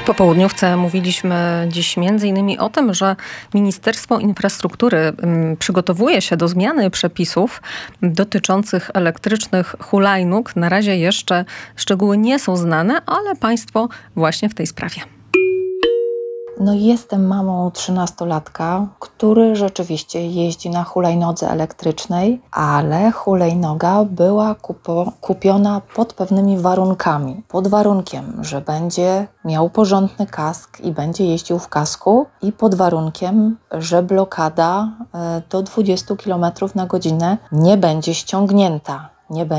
Popołudniówce mówiliśmy dziś m.in. o tym, że Ministerstwo Infrastruktury przygotowuje się do zmiany przepisów dotyczących elektrycznych hulajnóg. Na razie jeszcze szczegóły nie są znane, ale państwo właśnie w tej sprawie. Jestem mamą 13-latka, który rzeczywiście jeździ na hulajnodze elektrycznej, ale hulajnoga była kupiona pod pewnymi warunkami. Pod warunkiem, że będzie miał porządny kask i będzie jeździł w kasku i pod warunkiem, że blokada do 20 km/h nie będzie ściągnięta. Nie